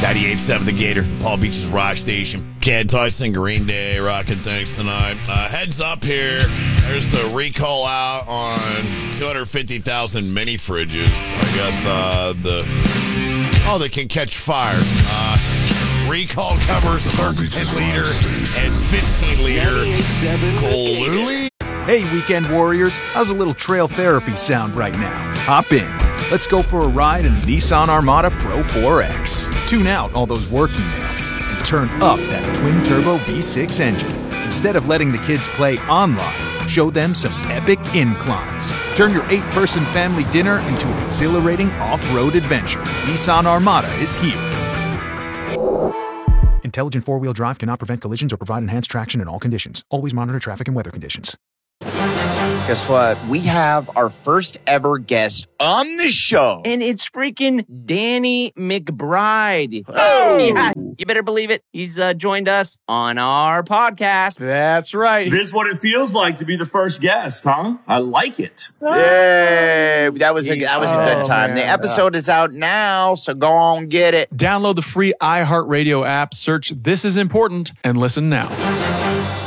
98.7 The Gator, Palm Beach's rock station. Chad Tyson, Green Day, rocking things tonight. Heads up here. There's a recall out on 250,000 mini fridges. I guess they can catch fire. Recall covers 13-liter and 15-liter Coluli. Hey, weekend warriors, how's a little trail therapy sound right now? Hop in. Let's go for a ride in the Nissan Armada Pro 4X. Tune out all those work emails and turn up that twin-turbo V6 engine. Instead of letting the kids play online, show them some epic inclines. Turn your 8-person family dinner into an exhilarating off-road adventure. Nissan Armada is here. Intelligent four-wheel drive cannot prevent collisions or provide enhanced traction in all conditions. Always monitor traffic and weather conditions. Guess what? We have our first ever guest on the show. And it's freaking Danny McBride. Oh! Yeah, you better believe it. He's joined us on our podcast. That's right. This is what it feels like to be the first guest, huh? I like it. Yay! That was a good time. Man. The episode is out now, so go on get it. Download the free iHeartRadio app, search This Is Important, and listen now.